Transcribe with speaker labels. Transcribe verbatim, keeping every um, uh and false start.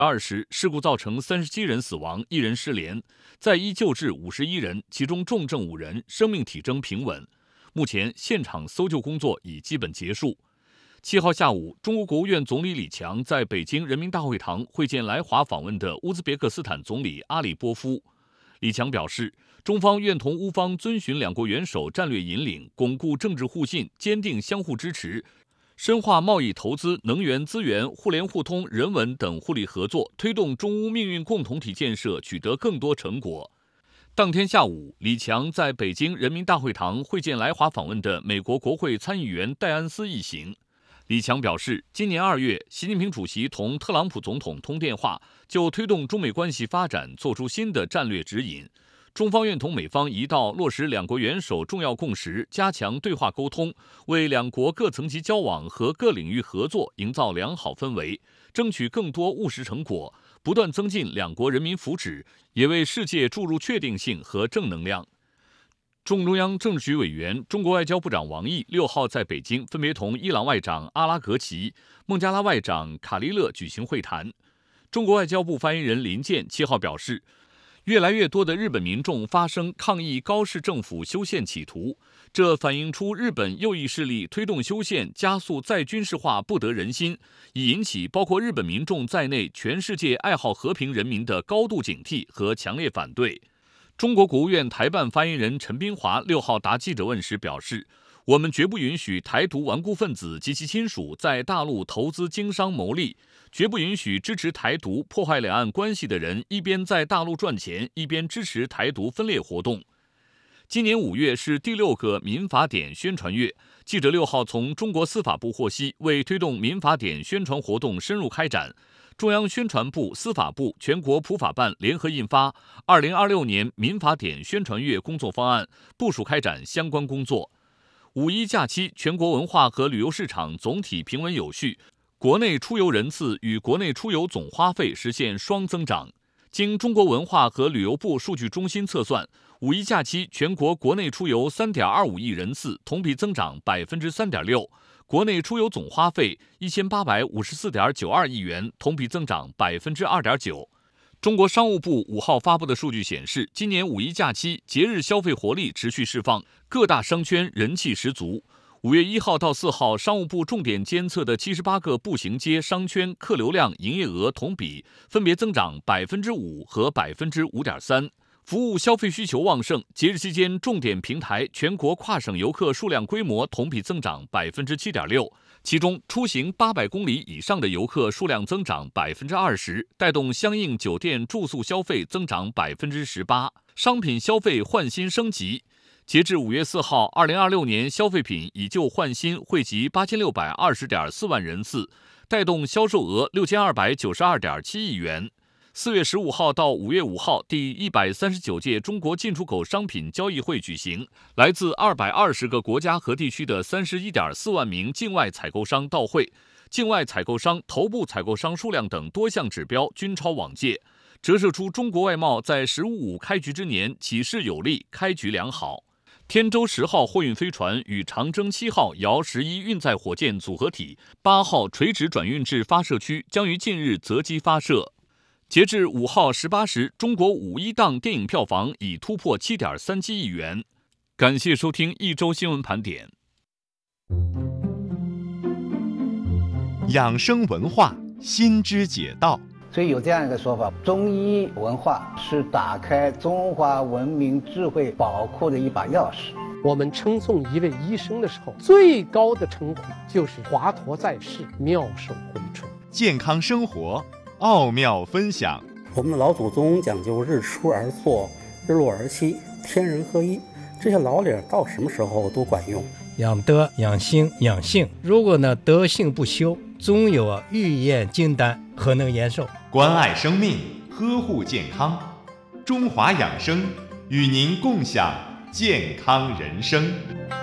Speaker 1: 二时，事故造成三十七人死亡，一人失联，在医救治五十一人，其中重症五人，生命体征平稳。目前，现场搜救工作已基本结束。七号下午，中国国务院总理李强在北京人民大会堂会见来华访问的乌兹别克斯坦总理阿里波夫。李强表示，中方愿同乌方遵循两国元首战略引领，巩固政治互信，坚定相互支持，深化贸易、投资、能源资源、互联互通、人文等互利合作，推动中乌命运共同体建设取得更多成果。当天下午，李强在北京人民大会堂会见来华访问的美国国会参议员戴安斯一行。李强表示，今年二月，习近平主席同特朗普总统通电话，就推动中美关系发展作出新的战略指引。中方愿同美方一道落实两国元首重要共识，加强对话沟通，为两国各层级交往和各领域合作营造良好氛围，争取更多务实成果，不断增进两国人民福祉，也为世界注入确定性和正能量。中共中央政治局委员、中国外交部长王毅六号在北京分别同伊朗外长阿拉格齐、孟加拉外长卡利勒举行会谈。中国外交部发言人林健七号表示，越来越多的日本民众发声抗议高市政府修宪企图，这反映出日本右翼势力推动修宪、加速再军事化不得人心，已引起包括日本民众在内全世界爱好和平人民的高度警惕和强烈反对。中国国务院台办发言人陈斌华六号答记者问时表示，我们绝不允许台独顽固分子及其亲属在大陆投资经商牟利，绝不允许支持台独破坏两岸关系的人一边在大陆赚钱，一边支持台独分裂活动。今年五月是第六个民法典宣传月，记者六号从中国司法部获悉，为推动民法典宣传活动深入开展，中央宣传部、司法部、全国普法办联合印发《二零二六年民法典宣传月工作方案》，部署开展相关工作。五一假期，全国文化和旅游市场总体平稳有序，国内出游人次与国内出游总花费实现双增长。经中国文化和旅游部数据中心测算，五一假期全国国内出游 三点二五亿人次，同比增长 百分之三点六。国内出游总花费一千八百五十四点九二亿元，同比增长 百分之二点九。中国商务部五号发布的数据显示，今年五一假期节日消费活力持续释放，各大商圈人气十足。五月一号到四号，商务部重点监测的七十八个步行街商圈客流量、营业额同比分别增长 百分之五 和 百分之五点三。服务消费需求旺盛，节日期间重点平台全国跨省游客数量规模同比增长 百分之七点六， 其中出行八百公里以上的游客数量增长 百分之二十， 带动相应酒店住宿消费增长 百分之十八， 商品消费换新升级。截至五月四号，二零二六年消费品以旧换新惠及八千六百二十点四万人次，带动销售额六千二百九十二点七亿元。四月十五号到五月五号，第一百三十九届中国进出口商品交易会举行，来自二百二十个国家和地区的三十一点四万名境外采购商到会，境外采购商、头部采购商数量等多项指标均超往届，折射出中国外贸在“十五五”开局之年起势有力，开局良好。天舟十号货运飞船与长征七号遥十一运载火箭组合体八号垂直转运至发射区，将于近日择机发射。截至五号十八时，中国五一档电影票房已突破 七点三七亿元。感谢收听一周新闻盘点。
Speaker 2: 养生文化，心之解道。
Speaker 3: 所以有这样一个说法，中医文化是打开中华文明智慧宝库的一把钥匙。
Speaker 4: 我们称颂一位医生的时候，最高的称呼就是华佗在世，妙手回春。
Speaker 2: 健康生活奥妙分享。
Speaker 5: 我们的老祖宗讲究日出而作，日落而息，天人合一，这些老理到什么时候都管用。
Speaker 6: 养德、养心、养性，如果呢德性不修，终有啊欲验金丹，何能延寿？
Speaker 2: 关爱生命，呵护健康，中华养生与您共享健康人生。